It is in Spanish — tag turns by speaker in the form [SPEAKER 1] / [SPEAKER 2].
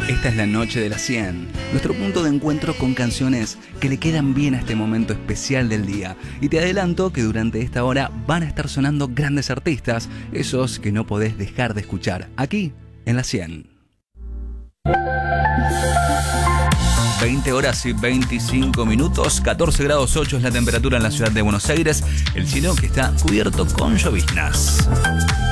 [SPEAKER 1] Esta es la noche de las 100, nuestro punto de encuentro con canciones que le quedan bien a este momento especial del día. Y te adelanto que durante esta hora van a estar sonando grandes artistas, esos que no podés dejar de escuchar, aquí en la 100. 20 horas y 25 minutos, 14 grados 8 es la temperatura en la ciudad de Buenos Aires, el cielo que está cubierto con lloviznas.